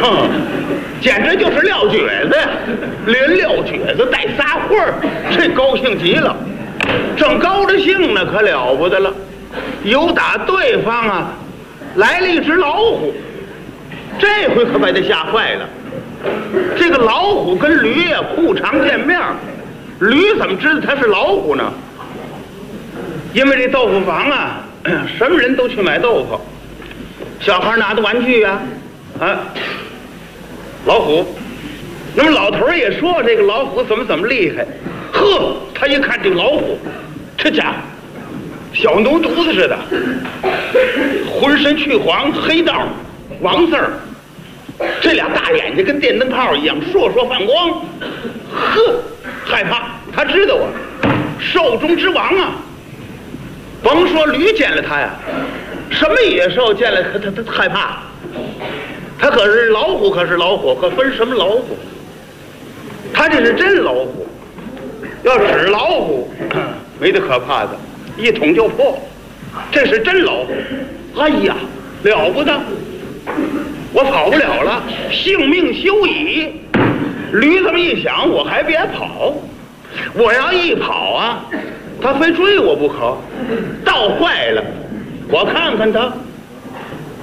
简直就是撂蹶子呀！连撂蹶子带撒欢儿，这高兴极了。正高着兴呢，可了不得了，有打对方啊来了一只老虎，这回可把他吓坏了。这个老虎跟驴呀不常见面，驴怎么知道它是老虎呢？因为这豆腐坊啊，什么人都去买豆腐，小孩拿的玩具啊，老虎。那么老头儿也说这个老虎怎么厉害。呵，他一看这个老虎，这家伙小牛犊子似的，浑身去黄，黑道王字儿，这俩大眼睛跟电灯泡一样烁烁放光。呵，害怕，他知道啊，兽中之王啊。甭说驴见了他呀，什么野兽见了他害怕。他可是老虎，可分什么老虎？他这是真老虎，要纸老虎没得可怕的，一捅就破。这是真老虎，哎呀，了不得！我跑不了了，性命休矣。驴这么一想，我还别跑，我要一跑啊，他非追我不可。倒坏了，我看看他